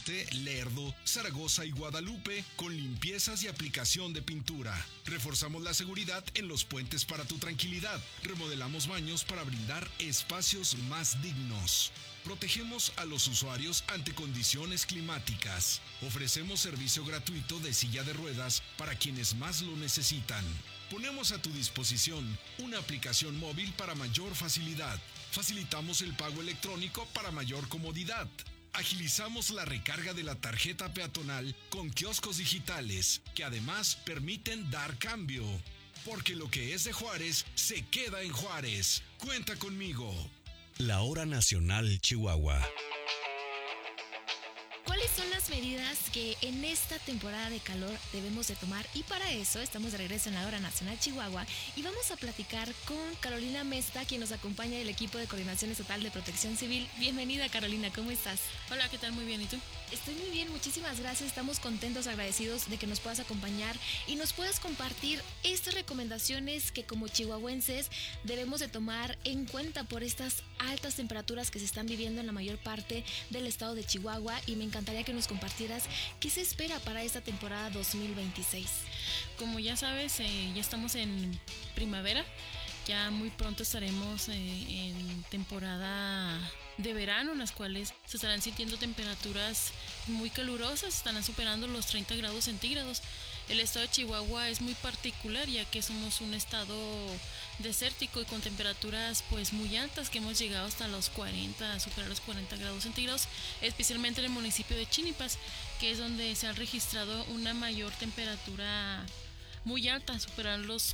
Norte, Lerdo, Zaragoza y Guadalupe con limpiezas y aplicación de pintura. Reforzamos la seguridad en los puentes para tu tranquilidad. Remodelamos baños para brindar espacios más dignos. Protegemos a los usuarios ante condiciones climáticas. Ofrecemos servicio gratuito de silla de ruedas para quienes más lo necesitan. Ponemos a tu disposición una aplicación móvil para mayor facilidad. Facilitamos el pago electrónico para mayor comodidad. Agilizamos la recarga de la tarjeta peatonal con kioscos digitales que además permiten dar cambio. Porque lo que es de Juárez se queda en Juárez. Cuenta conmigo. La Hora Nacional Chihuahua. ¿Cuáles son las medidas que en esta temporada de calor debemos de tomar? Y para eso estamos de regreso en la Hora Nacional Chihuahua y vamos a platicar con Carolina Mesta, quien nos acompaña del equipo de Coordinación Estatal de Protección Civil. Bienvenida, Carolina, ¿cómo estás? Hola, ¿qué tal? Muy bien, ¿y tú? Estoy muy bien, muchísimas gracias. Estamos contentos, agradecidos de que nos puedas acompañar y nos puedas compartir estas recomendaciones que como chihuahuenses debemos de tomar en cuenta por estas altas temperaturas que se están viviendo en la mayor parte del estado de Chihuahua, y me encantaría que nos compartieras qué se espera para esta temporada 2026. Como ya sabes, ya estamos en primavera. Ya muy pronto estaremos en temporada de verano, en las cuales se estarán sintiendo temperaturas muy calurosas, estarán superando los 30 grados centígrados. El estado de Chihuahua es muy particular, ya que somos un estado desértico y con temperaturas pues muy altas, que hemos llegado hasta los 40, a superar los 40 grados centígrados, especialmente en el municipio de Chinipas, que es donde se ha registrado una mayor temperatura muy alta, superar los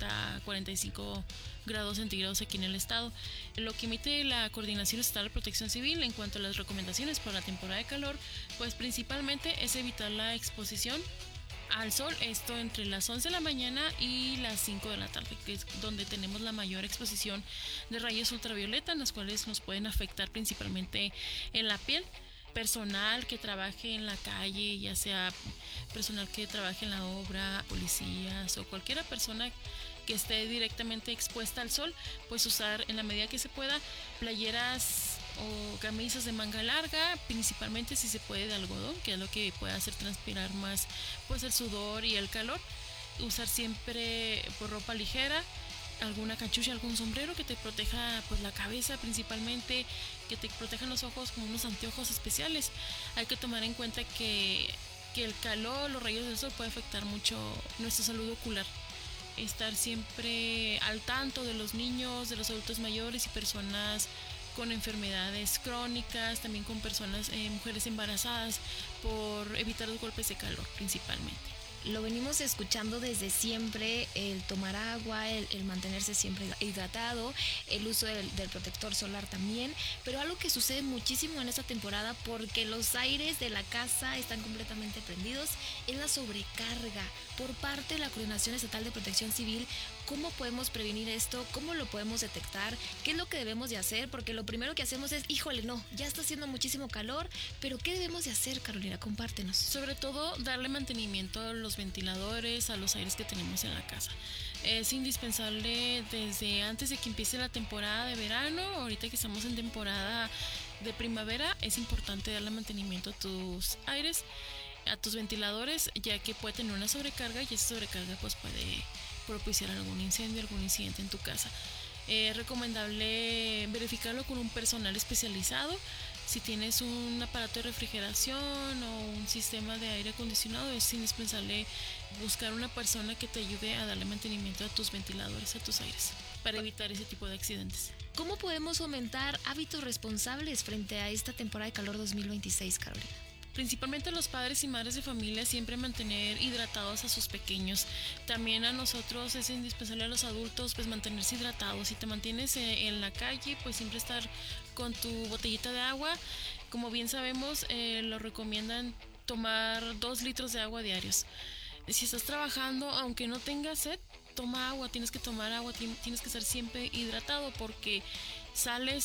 40-45 grados centígrados aquí en el estado. Lo que emite la Coordinación Estatal de Protección Civil en cuanto a las recomendaciones para la temporada de calor, pues principalmente es evitar la exposición al sol, esto entre las 11 de la mañana y las 5 de la tarde, que es donde tenemos la mayor exposición de rayos ultravioleta, en las cuales nos pueden afectar principalmente en la piel. Personal que trabaje en la calle, ya sea personal que trabaje en la obra, policías o cualquier persona que esté directamente expuesta al sol, pues usar en la medida que se pueda playeras o camisas de manga larga, principalmente si se puede de algodón, que es lo que puede hacer transpirar más pues el sudor y el calor. Usar siempre pues ropa ligera, alguna cachucha, algún sombrero que te proteja pues la cabeza principalmente, que te protejan los ojos con unos anteojos especiales. Hay que tomar en cuenta que el calor, los rayos del sol puede afectar mucho nuestra salud ocular. Estar siempre al tanto de los niños, de los adultos mayores y personas con enfermedades crónicas, también con personas, mujeres embarazadas, por evitar los golpes de calor principalmente. Lo venimos escuchando desde siempre, el tomar agua, el mantenerse siempre hidratado, el uso del protector solar también, pero algo que sucede muchísimo en esta temporada porque los aires de la casa están completamente prendidos es la sobrecarga por parte de la Coordinación Estatal de Protección Civil. ¿Cómo podemos prevenir esto? ¿Cómo lo podemos detectar? ¿Qué es lo que debemos de hacer? Porque lo primero que hacemos es, híjole, no, ya está haciendo muchísimo calor, pero ¿qué debemos de hacer, Carolina? Compártenos. Sobre todo, darle mantenimiento a los ventiladores, a los aires que tenemos en la casa. Es indispensable desde antes de que empiece la temporada de verano, ahorita que estamos en temporada de primavera, es importante darle mantenimiento a tus aires, a tus ventiladores, ya que puede tener una sobrecarga y esa sobrecarga pues puede propiciar algún incendio, algún incidente en tu casa. Es recomendable verificarlo con un personal especializado. Si tienes un aparato de refrigeración o un sistema de aire acondicionado, es indispensable buscar una persona que te ayude a darle mantenimiento a tus ventiladores, a tus aires, para evitar ese tipo de accidentes. ¿Cómo podemos fomentar hábitos responsables frente a esta temporada de calor 2026, Carolina? Principalmente los padres y madres de familia, siempre mantener hidratados a sus pequeños. También a nosotros es indispensable, a los adultos, pues mantenerse hidratados. Si te mantienes en la calle, pues siempre estar con tu botellita de agua. Como bien sabemos, lo recomiendan tomar 2 litros de agua diarios. Si estás trabajando, aunque no tengas sed, toma agua, tienes que tomar agua, tienes que estar siempre hidratado, porque sales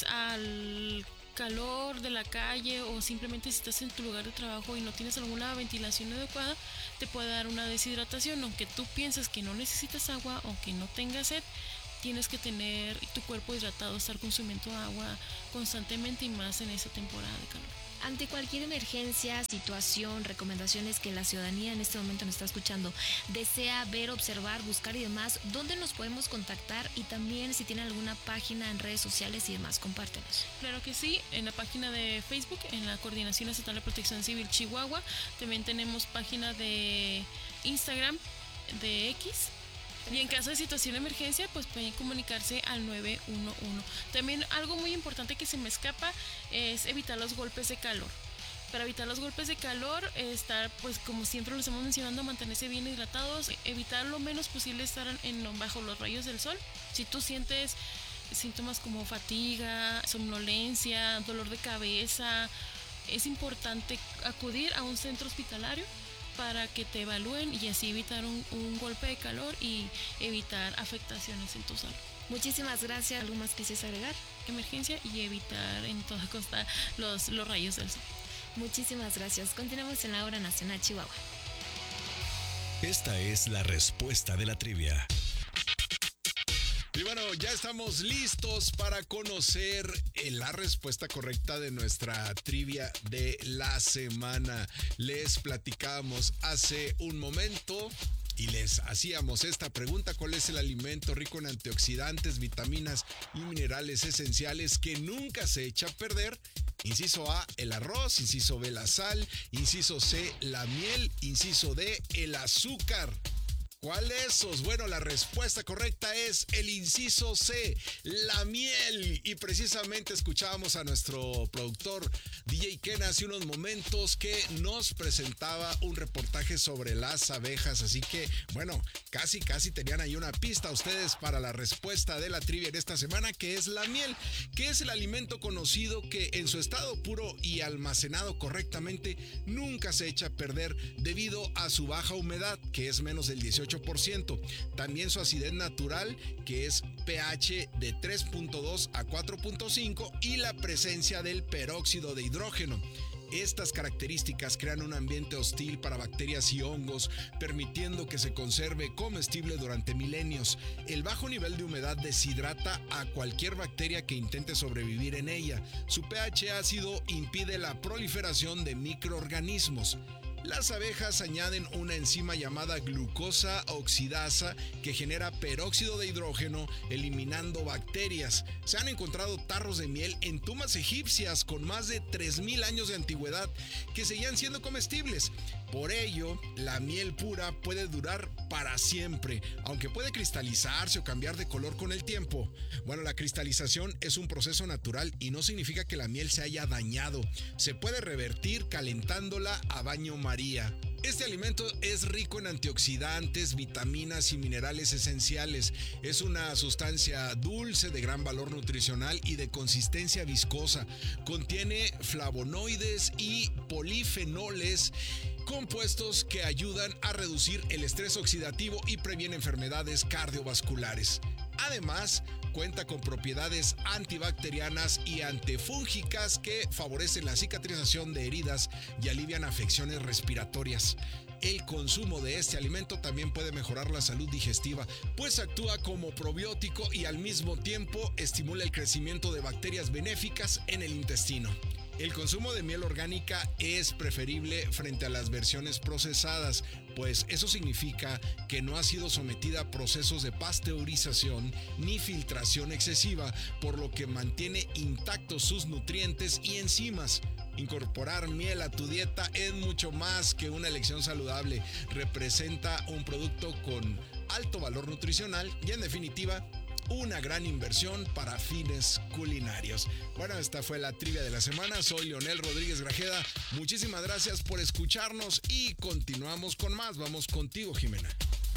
al calor de la calle o simplemente si estás en tu lugar de trabajo y no tienes alguna ventilación adecuada, te puede dar una deshidratación. Aunque tú pienses que no necesitas agua o que no tengas sed, tienes que tener tu cuerpo hidratado, estar consumiendo agua constantemente, y más en esa temporada de calor. Ante cualquier emergencia, situación, recomendaciones que la ciudadanía en este momento nos está escuchando, desea ver, observar, buscar y demás, ¿dónde nos podemos contactar? Y también si tienen alguna página en redes sociales y demás, compártenos. Claro que sí, en la página de Facebook, en la Coordinación Estatal de Protección Civil Chihuahua. También tenemos página de Instagram, de X. Y en caso de situación de emergencia, pues pueden comunicarse al 911. También algo muy importante que se me escapa es evitar los golpes de calor. Para evitar los golpes de calor, estar, pues como siempre lo estamos mencionando, mantenerse bien hidratados, evitar lo menos posible estar bajo los rayos del sol. Si tú sientes síntomas como fatiga, somnolencia, dolor de cabeza, es importante acudir a un centro hospitalario para que te evalúen y así evitar un golpe de calor y evitar afectaciones en tu salud. Muchísimas gracias. ¿Algo más quisieras agregar? Emergencia y evitar en toda costa los rayos del sol. Muchísimas gracias. Continuamos en la Hora Nacional Chihuahua. Esta es la respuesta de la trivia. Y bueno, ya estamos listos para conocer la respuesta correcta de nuestra trivia de la semana. Les platicábamos hace un momento y les hacíamos esta pregunta: ¿cuál es el alimento rico en antioxidantes, vitaminas y minerales esenciales que nunca se echa a perder? Inciso A, el arroz. Inciso B, la sal. Inciso C, la miel. Inciso D, el azúcar. ¿Cuál de esos? Bueno, la respuesta correcta es el inciso C, la miel. Y precisamente escuchábamos a nuestro productor DJ Ken hace unos momentos que nos presentaba un reportaje sobre las abejas. Así que, bueno, casi tenían ahí una pista ustedes para la respuesta de la trivia en esta semana, que es la miel, que es el alimento conocido que en su estado puro y almacenado correctamente nunca se echa a perder debido a su baja humedad, que es menos del 18%. También su acidez natural, que es pH de 3.2 a 4.5, y la presencia del peróxido de hidrógeno. Estas características crean un ambiente hostil para bacterias y hongos, permitiendo que se conserve comestible durante milenios. El bajo nivel de humedad deshidrata a cualquier bacteria que intente sobrevivir en ella. Su pH ácido impide la proliferación de microorganismos. Las abejas añaden una enzima llamada glucosa oxidasa que genera peróxido de hidrógeno, eliminando bacterias. Se han encontrado tarros de miel en tumbas egipcias con más de 3.000 años de antigüedad que seguían siendo comestibles. Por ello, la miel pura puede durar para siempre, aunque puede cristalizarse o cambiar de color con el tiempo. Bueno, la cristalización es un proceso natural y no significa que la miel se haya dañado. Se puede revertir calentándola a baño María. Este alimento es rico en antioxidantes, vitaminas y minerales esenciales. Es una sustancia dulce de gran valor nutricional y de consistencia viscosa. Contiene flavonoides y polifenoles, compuestos que ayudan a reducir el estrés oxidativo y previene enfermedades cardiovasculares. Además, cuenta con propiedades antibacterianas y antifúngicas que favorecen la cicatrización de heridas y alivian afecciones respiratorias. El consumo de este alimento también puede mejorar la salud digestiva, pues actúa como probiótico y al mismo tiempo estimula el crecimiento de bacterias benéficas en el intestino. El consumo de miel orgánica es preferible frente a las versiones procesadas, pues eso significa que no ha sido sometida a procesos de pasteurización ni filtración excesiva, por lo que mantiene intactos sus nutrientes y enzimas. Incorporar miel a tu dieta es mucho más que una elección saludable. Representa un producto con alto valor nutricional y, en definitiva, una gran inversión para fines culinarios. Bueno, esta fue la trivia de la semana. Soy Leonel Rodríguez Grajeda. Muchísimas gracias por escucharnos y continuamos con más. Vamos contigo, Jimena.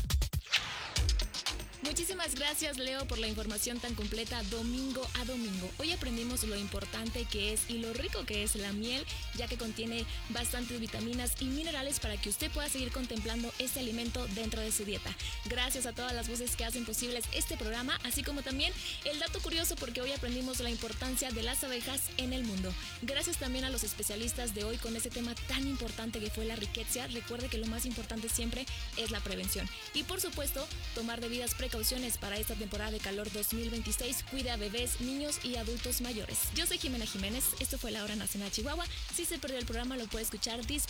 Muchísimas gracias, Leo, por la información tan completa domingo a domingo. Hoy aprendimos lo importante que es y lo rico que es la miel, ya que contiene bastantes vitaminas y minerales para que usted pueda seguir contemplando este alimento dentro de su dieta. Gracias a todas las voces que hacen posibles este programa, así como también el dato curioso, porque hoy aprendimos la importancia de las abejas en el mundo. Gracias también a los especialistas de hoy con este tema tan importante que fue la riqueza. Recuerde que lo más importante siempre es la prevención. Y por supuesto, tomar debidas precauciones precauciones para esta temporada de calor 2026. Cuida a bebés, niños y adultos mayores. Yo soy Jimena Jiménez. Esto fue La Hora Nacional Chihuahua. Si se perdió el programa, lo puede escuchar